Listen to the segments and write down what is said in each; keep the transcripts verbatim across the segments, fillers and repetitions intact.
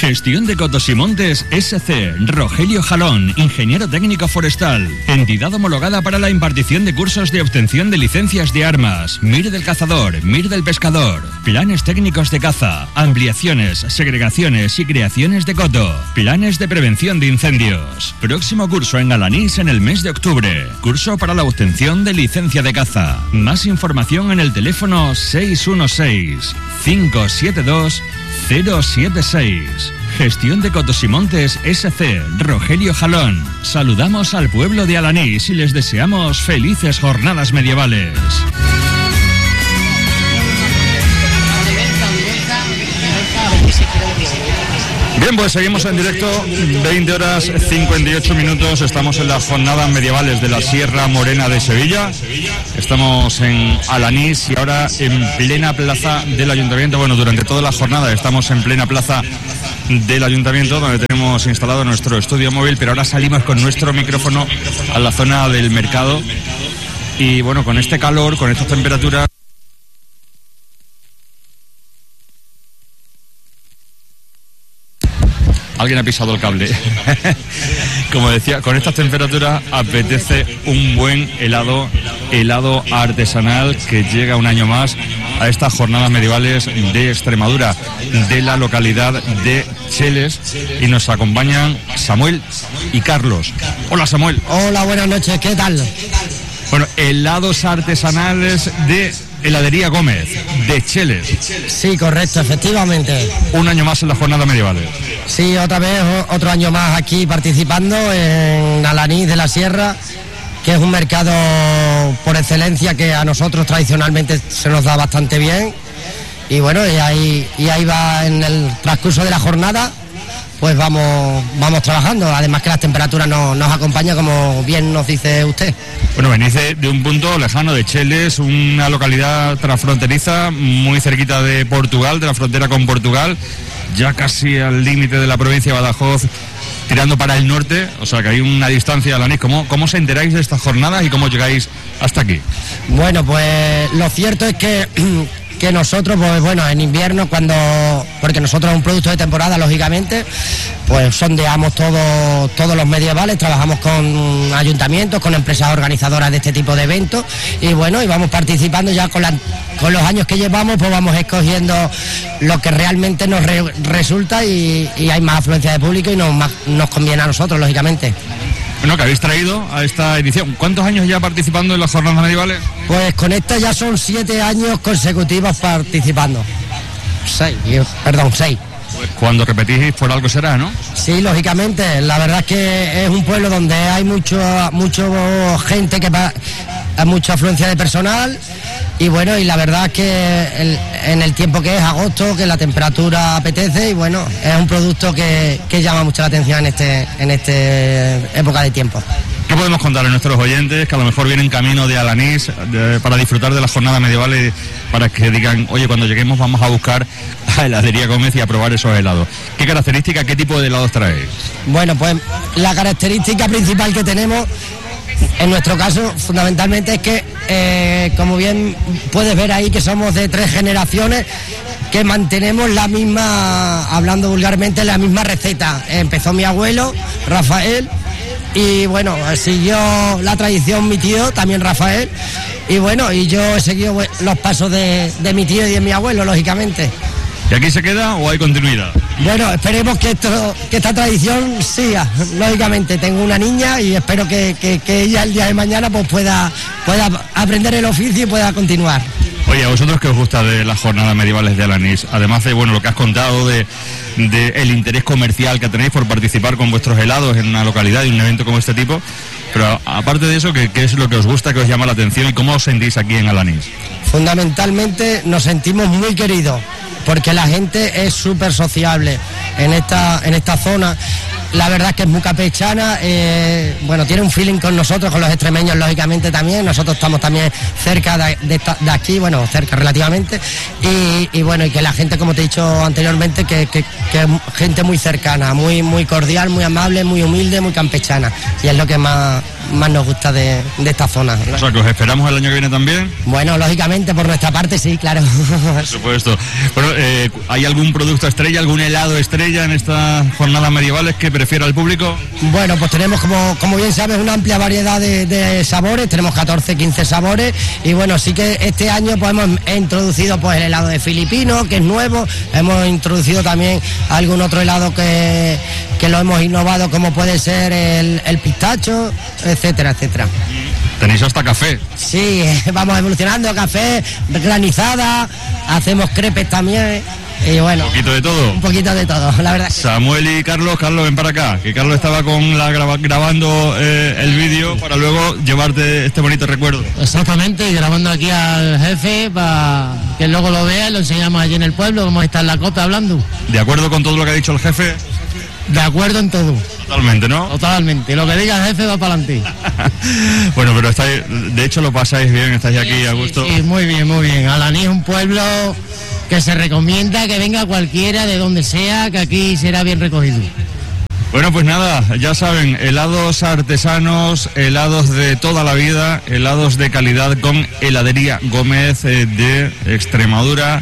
Gestión de Cotos y Montes S C Rogelio Jalón, ingeniero técnico forestal. Entidad homologada para la impartición de cursos de obtención de licencias de armas. M I R del cazador, M I R del pescador. Planes técnicos de caza, ampliaciones, segregaciones y creaciones de coto. Planes de prevención de incendios. Próximo curso en Alanís en el mes de octubre. Curso para la obtención de licencia de caza. Más información en el teléfono seis uno seis, cinco siete dos, cero siete seis. Gestión de Cotos y Montes S C Rogelio Jalón. Saludamos al pueblo de Alanís y les deseamos felices jornadas medievales. Bien, pues seguimos en directo, veinte horas cincuenta y ocho minutos, estamos en las jornadas medievales de la Sierra Morena de Sevilla, estamos en Alanís y ahora en plena plaza del Ayuntamiento. Bueno, durante toda la jornada estamos en plena plaza del Ayuntamiento, donde tenemos instalado nuestro estudio móvil, pero ahora salimos con nuestro micrófono a la zona del mercado y bueno, con este calor, con estas temperaturas, alguien ha pisado el cable. Como decía, con estas temperaturas apetece un buen helado, helado artesanal que llega un año más a estas jornadas medievales de Extremadura, de la localidad de Cheles, y nos acompañan Samuel y Carlos. Hola, Samuel. Hola, buenas noches, ¿qué tal? Bueno, helados artesanales de Heladería Gómez, de Cheles. Sí, correcto, efectivamente. Un año más en las jornadas medievales. Sí, otra vez, otro año más aquí participando en Alanís de la Sierra, que es un mercado por excelencia que a nosotros tradicionalmente se nos da bastante bien. Y bueno, y ahí, y ahí va en el transcurso de la jornada, pues vamos, vamos trabajando. Además que las temperaturas no, nos acompañan, como bien nos dice usted. Bueno, venís de, de un punto lejano, de Cheles, una localidad transfronteriza, muy cerquita de Portugal, de la frontera con Portugal, ya casi al límite de la provincia de Badajoz, tirando para el norte, o sea que hay una distancia. Alanís, ¿cómo, cómo os enteráis de estas jornadas y cómo llegáis hasta aquí? Bueno, pues lo cierto es que... que nosotros, pues bueno, en invierno, cuando, porque nosotros es un producto de temporada, lógicamente, pues sondeamos todo, todos los medievales, trabajamos con ayuntamientos, con empresas organizadoras de este tipo de eventos, y bueno, y vamos participando ya con, la, con los años que llevamos, pues vamos escogiendo lo que realmente nos re, resulta y, y hay más afluencia de público y nos, más, nos conviene a nosotros, lógicamente. Bueno, que habéis traído a esta edición. ¿Cuántos años ya participando en las jornadas medievales? Pues con esta ya son siete años consecutivos participando. Seis, perdón, seis. Pues cuando repetís por algo será, ¿no? Sí, lógicamente. La verdad es que es un pueblo donde hay mucho, mucho gente, que hay mucha afluencia de personal. Y bueno, y la verdad es que el, en el tiempo que es agosto, que la temperatura apetece, y bueno, es un producto que, que llama mucho la atención en este en esta época de tiempo. ¿Qué podemos contar a nuestros oyentes que a lo mejor vienen camino de Alanís de, para disfrutar de las jornadas medievales, para que digan, oye, cuando lleguemos vamos a buscar a Heladería Gómez y a probar esos helados? ¿Qué características, qué tipo de helados traéis? Bueno, pues la característica principal que tenemos, en nuestro caso, fundamentalmente es que, eh, como bien puedes ver ahí, que somos de tres generaciones que mantenemos la misma, hablando vulgarmente, la misma receta. Empezó mi abuelo, Rafael, y bueno, siguió la tradición mi tío, también Rafael, y bueno, y yo he seguido los pasos de, de mi tío y de mi abuelo, lógicamente. ¿Y aquí se queda o hay continuidad? Bueno, esperemos que esto, que esta tradición siga, lógicamente. Tengo una niña y espero que, que, que ella el día de mañana pues pueda, pueda aprender el oficio y pueda continuar. Oye, ¿a vosotros qué os gusta de las jornadas medievales de Alanís? Además de, bueno, lo que has contado de, de el interés comercial que tenéis por participar con vuestros helados en una localidad y un evento como este tipo, pero aparte de eso, ¿qué, qué es lo que os gusta, que os llama la atención y cómo os sentís aquí en Alanís? Fundamentalmente nos sentimos muy queridos, porque la gente es súper sociable en esta, en esta zona. La verdad es que es muy campechana, eh, bueno, tiene un feeling con nosotros, con los extremeños, lógicamente también. Nosotros estamos también cerca de, de, de aquí, bueno, cerca relativamente, y, y bueno, y que la gente, como te he dicho anteriormente, que, que, que es gente muy cercana, muy, muy cordial, muy amable, muy humilde, muy campechana, y es lo que más, más nos gusta de, de esta zona. O sea, que os esperamos el año que viene también. Bueno, lógicamente, por nuestra parte sí, claro. Por supuesto. Bueno, eh, ¿hay algún producto estrella, algún helado estrella en estas jornadas medievales que prefiera el público? Bueno, pues tenemos, como, como bien sabes, una amplia variedad de, de sabores, tenemos catorce, quince sabores, y bueno, sí que este año pues hemos introducido pues el helado de filipino, que es nuevo, hemos introducido también algún otro helado que, que lo hemos innovado, como puede ser el, el pistacho, etcétera, etcétera. Tenéis hasta café. Sí, vamos evolucionando, café, granizada, hacemos crepes también. Y bueno, un poquito de todo. Un poquito de todo, la verdad. Samuel y Carlos, Carlos, ven para acá, que Carlos estaba con la graba, grabando eh, el vídeo para luego llevarte este bonito recuerdo. Exactamente, y grabando aquí al jefe para que luego lo vea y lo enseñamos allí en el pueblo, cómo está en la cota hablando. ¿De acuerdo con todo lo que ha dicho el jefe? De acuerdo en todo. Totalmente, ¿no? Totalmente, lo que diga el jefe va para adelante. Bueno, pero estáis, de hecho lo pasáis bien, estáis aquí sí, a gusto. Sí, muy bien, muy bien. Alaní es un pueblo que se recomienda que venga cualquiera de donde sea, que aquí será bien recogido. Bueno, pues nada, ya saben, helados artesanos, helados de toda la vida, helados de calidad con Heladería Gómez eh, de Extremadura,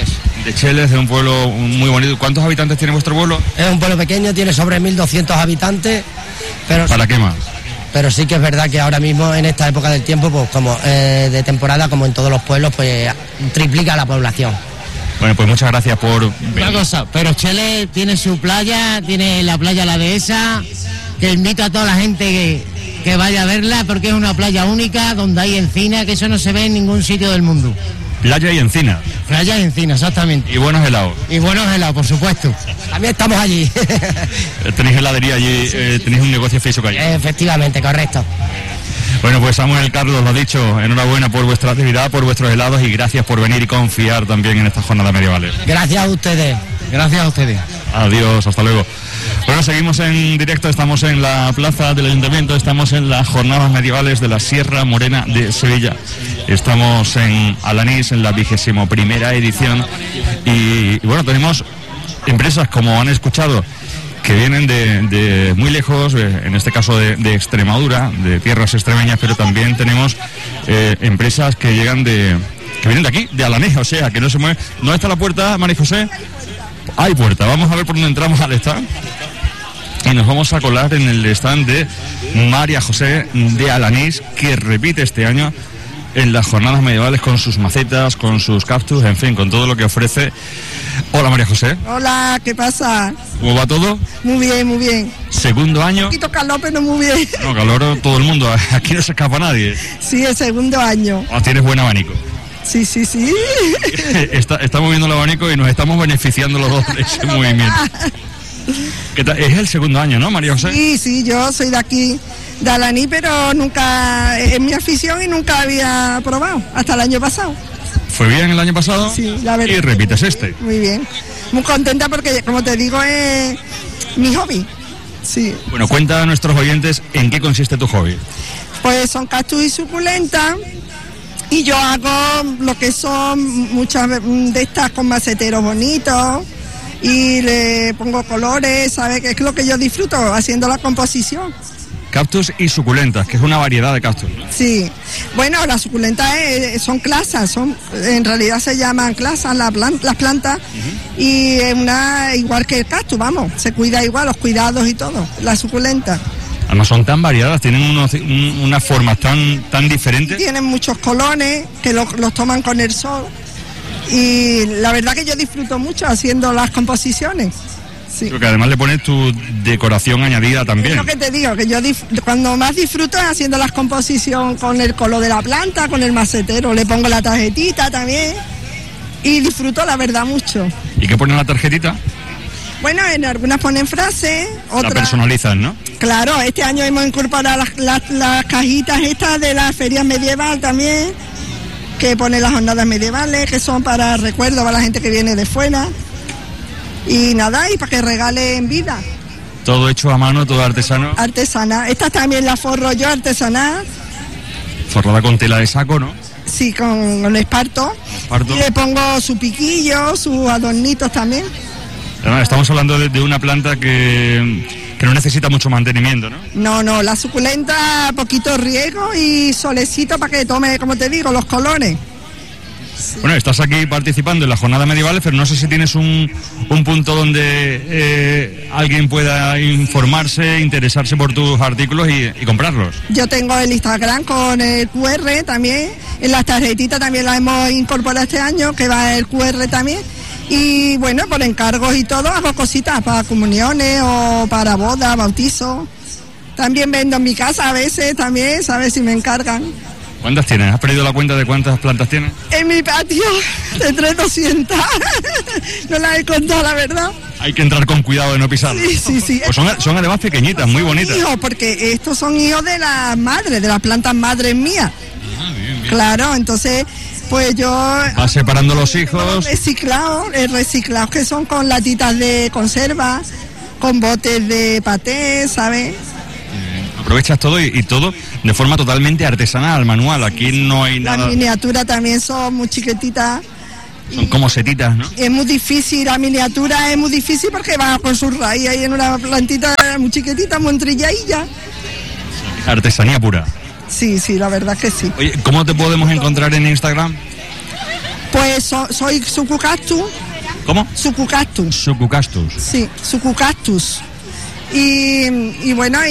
de Cheles, de un pueblo muy bonito. ¿Cuántos habitantes tiene vuestro pueblo? Es un pueblo pequeño, tiene sobre mil doscientos habitantes. Pero ¿para qué más? Pero sí que es verdad que ahora mismo, en esta época del tiempo, pues como eh, de temporada, como en todos los pueblos, pues triplica la población. Bueno, pues muchas gracias por venir. Una cosa, pero Chele tiene su playa, tiene la playa La Dehesa, que invito a toda la gente que, que vaya a verla, porque es una playa única, donde hay encina, que eso no se ve en ningún sitio del mundo. Playa y encina. Playa y encina, exactamente. Y buenos helados. Y buenos helados, por supuesto. También estamos allí. Tenéis heladería allí, sí, eh, tenéis un negocio físico allí. Efectivamente, correcto. Bueno, pues Samuel, Carlos, lo dicho, enhorabuena por vuestra actividad, por vuestros helados y gracias por venir y confiar también en estas jornadas medievales. Gracias a ustedes. Gracias a ustedes. Adiós, hasta luego. Bueno, seguimos en directo, estamos en la plaza del Ayuntamiento, estamos en las jornadas medievales de la Sierra Morena de Sevilla. Estamos en Alanís, en la vigésimo primera edición y, y bueno, tenemos empresas, como han escuchado, que vienen de, de muy lejos, en este caso de, de Extremadura, de tierras extremeñas, pero también tenemos eh, empresas que llegan de, que vienen de aquí, de Alanís, o sea, que no se mueven. ¿Dónde está la puerta, María José? Hay puerta, vamos a ver por dónde entramos al stand. Y nos vamos a colar en el stand de María José de Alanís, que repite este año en las jornadas medievales con sus macetas, con sus cactus, en fin, con todo lo que ofrece. Hola, María José. Hola, ¿qué pasa? ¿Cómo va todo? Muy bien, muy bien. ¿Segundo año? Un poquito calor, pero muy bien. No, calor todo el mundo, aquí no se escapa nadie. Sí, el segundo año. Oh, tienes buen abanico. Sí, sí, sí. Está, está moviendo el abanico y nos estamos beneficiando los dos de ese movimiento. ¿Qué tal? Es el segundo año, ¿no, María José? Sí, sí, yo soy de aquí, de Alaní, pero nunca, es mi afición y nunca había probado, hasta el año pasado. ¿Fue bien el año pasado? Sí, la verdad. Y repites este. Muy bien. Muy contenta porque, como te digo, es mi hobby. Sí. Bueno, cuenta a nuestros oyentes en qué consiste tu hobby. Pues son cactus y suculentas. Y yo hago lo que son muchas de estas con maceteros bonitos y le pongo colores, ¿sabes? Que es lo que yo disfruto haciendo la composición. Cactus y suculentas, que es una variedad de cactus, ¿no? Sí. Bueno, las suculentas es, son clasas, son, en realidad se llaman clasas la plan, las plantas uh-huh. Y es una igual que el cactus, vamos, se cuida igual, los cuidados y todo, las suculentas. Además son tan variadas, tienen unos, un, unas formas tan, tan diferentes. Tienen muchos colores que lo, los toman con el sol y la verdad que yo disfruto mucho haciendo las composiciones. Sí. Porque además le pones tu decoración añadida también. Es lo que te digo, que yo dif- cuando más disfruto es haciendo las composiciones con el color de la planta, con el macetero, le pongo la tarjetita también y disfruto la verdad mucho. ¿Y qué ponen en la tarjetita? Bueno, en algunas ponen frases, otras... La personalizan, ¿no? Claro, este año hemos incorporado las, las, las cajitas estas de la feria medieval también, que ponen las jornadas medievales, que son para recuerdos para la gente que viene de fuera. Y nada, y para que regalen vida. Todo hecho a mano, todo artesano. Artesana. Esta también la forro yo, artesanal. Forrada con tela de saco, ¿no? Sí, con, con esparto. esparto. Y le pongo su piquillo, sus adornitos también. Estamos hablando de, de una planta que Que no necesita mucho mantenimiento, ¿no? No, no, la suculenta, poquito riego y solecito para que tome, como te digo, los colores. Bueno, estás aquí participando en la jornada medievales, pero no sé si tienes un, un punto donde eh, alguien pueda informarse, interesarse por tus artículos y, y comprarlos. Yo tengo el Instagram con el cu erre también, en las tarjetitas también las hemos incorporado este año, que va el cu erre también. Y bueno, por encargos y todo hago cositas para comuniones o para bodas, bautizos. También vendo en mi casa a veces también, ¿sabes? Si me encargan. ¿Cuántas tienes? ¿Has perdido la cuenta de cuántas plantas tienes? En mi patio tendré doscientas. No las he contado, la verdad. Hay que entrar con cuidado de no pisarlas. Sí, sí, sí. Pues son, son además pequeñitas, muy bonitas. Hijos, porque estos son hijos de las madres, de las plantas madres mías. Ah, bien, bien. Claro, entonces, pues yo... Vas separando los hijos. Reciclados, reciclados que son con latitas de conserva, con botes de paté, ¿sabes? Aprovechas todo y, y todo de forma totalmente artesanal, manual. Aquí no hay nada. Las miniaturas también son muy chiquititas. Son como setitas, ¿no? Es muy difícil, la miniatura es muy difícil porque va con su raíz ahí en una plantita muy chiquitita, muy entrilladilla. Artesanía pura. Sí, sí, la verdad que sí. Oye, ¿cómo te podemos encontrar en Instagram? Pues so, soy Sucucactus. ¿Cómo? Sucucactus. Sucucastus. Sí, Sucucactus. Y, y bueno...